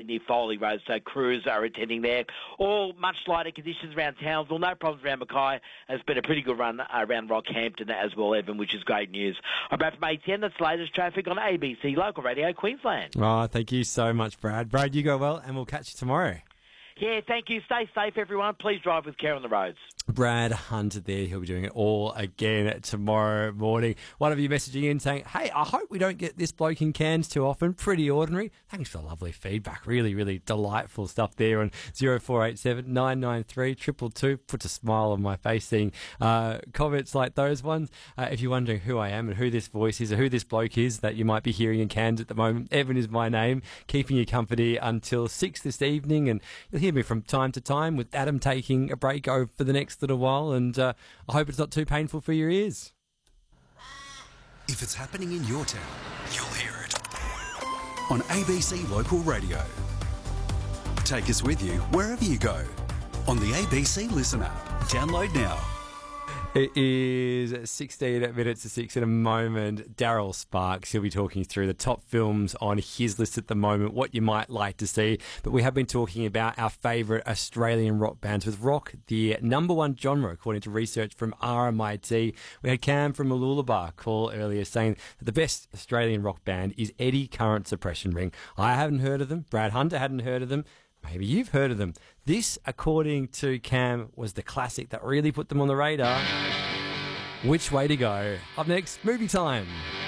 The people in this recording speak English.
near Foley Road, so crews are attending there. All much lighter conditions around Townsville, no problems around Mackay. It's been a pretty good run around Rockhampton as well, Evan, which is great news. I'm back from A10, that's the latest traffic on ABC Local Radio Queensland. Oh, thank you so much, Brad. Brad, you go well, and we'll catch you tomorrow. Yeah, thank you. Stay safe, everyone. Please drive with care on the roads. Brad Hunter there. He'll be doing it all again tomorrow morning. One of you messaging in saying, hey, I hope we don't get this bloke in Cairns too often. Pretty ordinary. Thanks for the lovely feedback. Really, really delightful stuff there on 0487 993 222. Puts a smile on my face seeing comments like those ones. If you're wondering who I am and who this voice is or who this bloke is that you might be hearing in Cairns at the moment, Evan is my name, keeping you company until 6 this evening. And you'll hear me from time to time with Adam taking a break over for the next little while, and I hope it's not too painful for your ears. If it's happening in your town, you'll hear it on ABC Local Radio. Take us with you wherever you go on the ABC Listen app. Download now. It is 16 minutes to 6 in a moment. Daryl Sparks, he'll be talking through the top films on his list at the moment, what you might like to see. But we have been talking about our favourite Australian rock bands, with rock the number one genre, according to research from RMIT. We had Cam from Mooloolaba call earlier saying that the best Australian rock band is Eddie Current Suppression Ring. I haven't heard of them. Brad Hunter hadn't heard of them. Maybe you've heard of them. This, according to Cam, was the classic that really put them on the radar. Which way to go? Up next, movie time.